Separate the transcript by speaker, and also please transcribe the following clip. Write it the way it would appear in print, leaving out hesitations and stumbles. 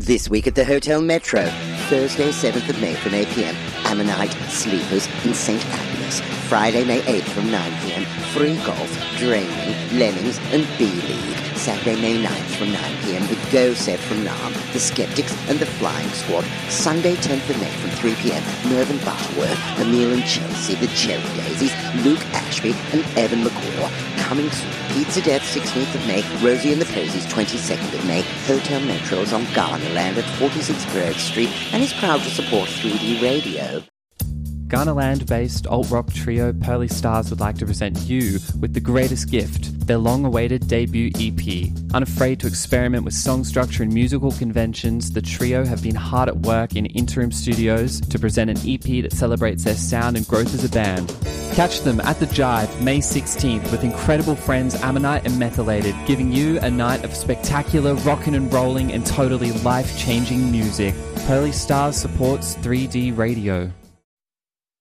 Speaker 1: This week at the Hotel Metro, Thursday 7th of May from 8 p.m, Ammonite Sleepers in St. Agnes. Friday, May 8th from 9 p.m, Free Golf, Draining, Lemmings and B-League. Saturday, May 9th from 9 p.m, The Go Set from Nam, The Skeptics and The Flying Squad. Sunday 10th of May from 3 p.m, Mervyn Butterworth, Emile and Chelsea, The Cherry Daisies, Luke Ashby and Evan McCaw. Coming soon, Pizza Death 16th of May, Rosie and the Posies 22nd of May. Hotel Metro is on Garnerland at 46 Bird Street and is proud to support 3D Radio.
Speaker 2: Garnerland-based alt-rock trio Pearly Stars would like to present you with the greatest gift, their long-awaited debut EP. Unafraid to experiment with song structure and musical conventions, the trio have been hard at work in interim studios to present an EP that celebrates their sound and growth as a band. Catch them at The Jive, May 16th, with incredible friends Ammonite and Methylated, giving you a night of spectacular rockin' and rolling and totally life-changing music. Pearly Stars supports 3D Radio.